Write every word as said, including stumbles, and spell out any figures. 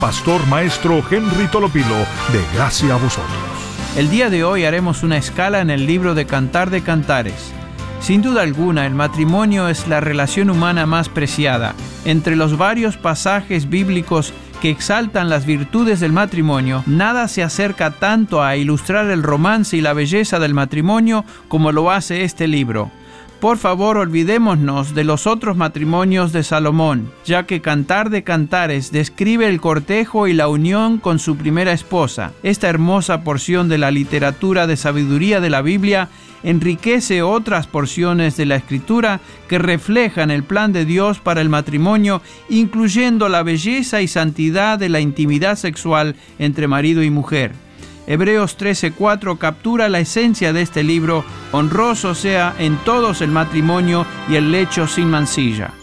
Pastor Maestro Henry Tolopilo, de Gracia a Vosotros. El día de hoy haremos una escala en el libro de Cantar de Cantares. Sin duda alguna, el matrimonio es la relación humana más preciada. Entre los varios pasajes bíblicos que exaltan las virtudes del matrimonio, nada se acerca tanto a ilustrar el romance y la belleza del matrimonio como lo hace este libro. Por favor, olvidémonos de los otros matrimonios de Salomón, ya que Cantar de Cantares describe el cortejo y la unión con su primera esposa. Esta hermosa porción de la literatura de sabiduría de la Biblia enriquece otras porciones de la Escritura que reflejan el plan de Dios para el matrimonio, incluyendo la belleza y santidad de la intimidad sexual entre marido y mujer. Hebreos trece cuatro captura la esencia de este libro: honroso sea en todos el matrimonio y el lecho sin mancilla.